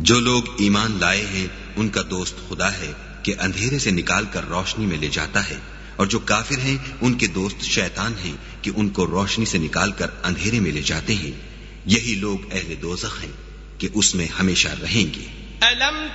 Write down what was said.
जो लोग ईमान लाए हैं उनका दोस्त खुदा है कि अंधेरे से निकालकर रोशनी में ले जाता है, और जो काफिर हैं उनके दोस्त शैतान हैं कि उनको रोशनी से निकालकर अंधेरे में ले जाते हैं। यही लोग अहले दोज़ख हैं कि उसमें हमेशा रहेंगे। अलम